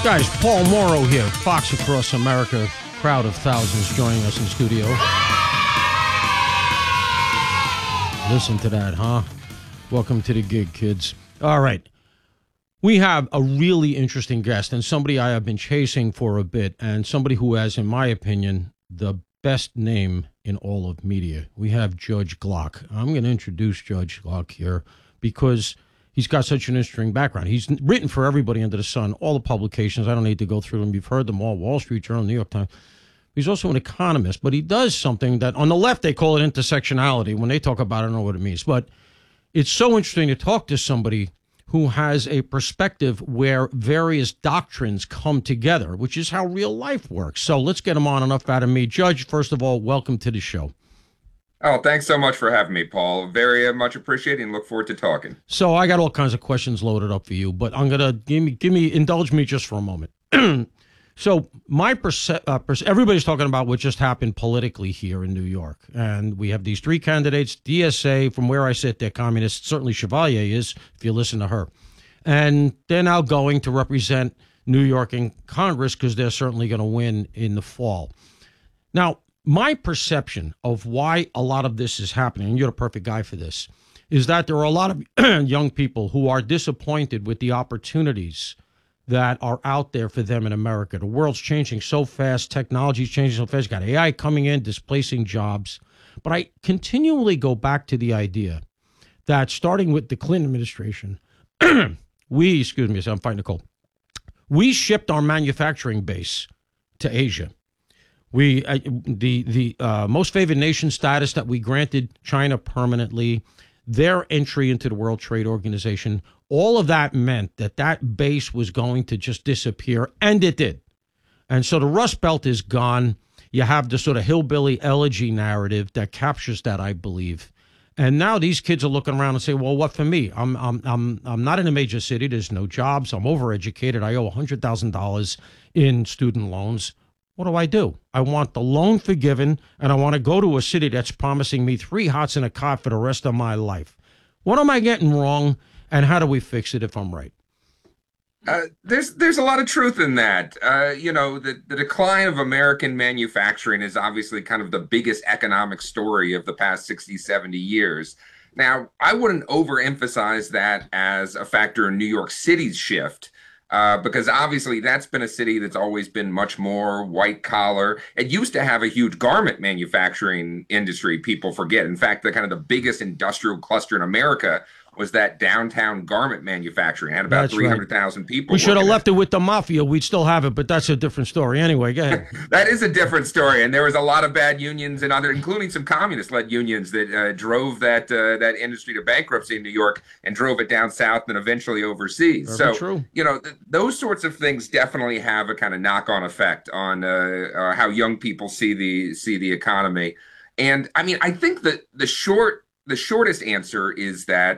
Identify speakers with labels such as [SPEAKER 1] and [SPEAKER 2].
[SPEAKER 1] Guys, Paul Morrow here, Fox Across America, crowd of thousands joining us in studio. Listen to that, huh? Welcome to the gig, kids. All right. We have a really interesting guest and somebody I have been chasing for a bit and somebody who has, in my opinion, the best name in all of media. We have Judge Glock. I'm going to introduce Judge Glock here because he's got such an interesting background. He's written for everybody under the sun, all the publications. I don't need to go through them. You've heard them all, Wall Street Journal, New York Times. He's also an economist, but he does something that on the left, they call it intersectionality. When they talk about it, I don't know what it means. But it's so interesting to talk to somebody who has a perspective where various doctrines come together, which is how real life works. So let's get him on. Enough out of me. Judge, first of all, welcome to the show.
[SPEAKER 2] Oh, thanks so much for having me, Paul. Very much appreciated and look forward to talking.
[SPEAKER 1] So I got all kinds of questions loaded up for you, but I'm going to indulge me just for a moment. So my everybody's talking about what just happened politically here in New York. And we have these three candidates, DSA, from where I sit, they're communists. Certainly Chevalier is, if you listen to her. And they're now going to represent New York in Congress because they're certainly going to win in the fall. Now, my perception of why a lot of this is happening, and you're the perfect guy for this, is that there are a lot of young people who are disappointed with the opportunities that are out there for them in America. The world's changing so fast. Technology's changing so fast. You got AI coming in, displacing jobs. But I continually go back to the idea that starting with the Clinton administration, I'm fighting a cold. We shipped our manufacturing base to Asia. The most favored nation status that we granted China permanently, their entry into the World Trade Organization, all of that meant that base was going to just disappear, and it did. And so the Rust Belt is gone. You have the sort of hillbilly elegy narrative that captures that, I believe. And now these kids are looking around and say, well, what for me? I'm not in a major city. There's no jobs. I'm overeducated. I owe $100,000 in student loans. What do? I want the loan forgiven, and I want to go to a city that's promising me 3 hots and a cot for the rest of my life. What am I getting wrong, and how do we fix it if I'm right?
[SPEAKER 2] There's a lot of truth in that. The decline of American manufacturing is obviously kind of the biggest economic story of the past 60, 70 years. Now, I wouldn't overemphasize that as a factor in New York City's shift. Because obviously that's been a city that's always been much more white collar. It used to have a huge garment manufacturing industry, people forget. In fact, the kind of the biggest industrial cluster in America was that downtown garment manufacturing. It had about 300,000 people.
[SPEAKER 1] We should have left it with the mafia. We'd still have it, but that's a different story. Anyway, go ahead.
[SPEAKER 2] That is a different story. And there was a lot of bad unions and including some communist-led unions that drove that industry to bankruptcy in New York and drove it down south and eventually overseas.
[SPEAKER 1] Very true.
[SPEAKER 2] Those sorts of things definitely have a kind of knock-on effect on how young people see the economy. And I mean, I think that the shortest answer is that